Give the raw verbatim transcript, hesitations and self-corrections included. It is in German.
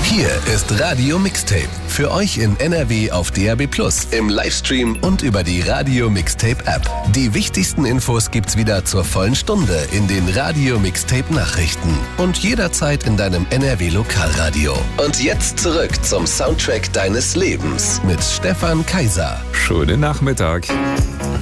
Hier ist Radio Mixtape. Für euch in N R W auf D A B plus, im Livestream und über die Radio Mixtape App. Die wichtigsten Infos gibt's wieder zur vollen Stunde in den Radio Mixtape Nachrichten und jederzeit in deinem N R W Lokalradio. Und jetzt zurück zum Soundtrack deines Lebens mit Stefan Kaiser. Schönen Nachmittag.